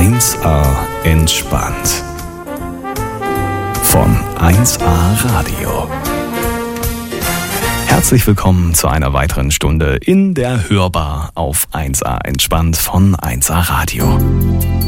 1A entspannt. Von 1A Radio. Herzlich willkommen zu einer weiteren Stunde in der Hörbar auf 1A entspannt von 1A Radio.